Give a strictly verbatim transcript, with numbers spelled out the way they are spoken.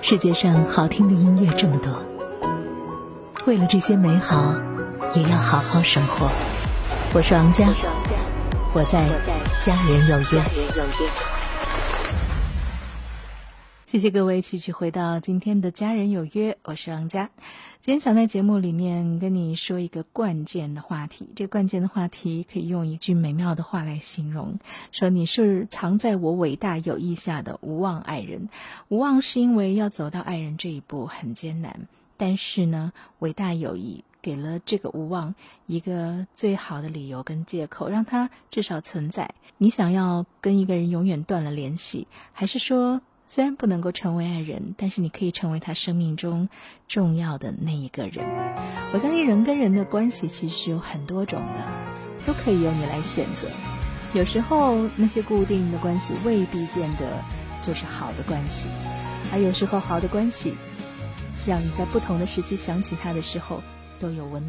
世界上好听的音乐这么多，为了这些美好，也要好好生活。我是王佳，我在家人有约。谢谢各位继续回到今天的家人有约，我是王佳。今天想在节目里面跟你说一个关键的话题，这个关键的话题可以用一句美妙的话来形容，说你是藏在我伟大友谊下的无望爱人。无望是因为要走到爱人这一步很艰难，但是呢，伟大友谊给了这个无望一个最好的理由跟借口，让它至少存在。你想要跟一个人永远断了联系，还是说虽然不能够成为爱人，但是你可以成为他生命中重要的那一个人。我相信人跟人的关系其实有很多种的，都可以由你来选择。有时候那些固定的关系未必见得就是好的关系，而有时候好的关系是让你在不同的时期想起他的时候都有温暖。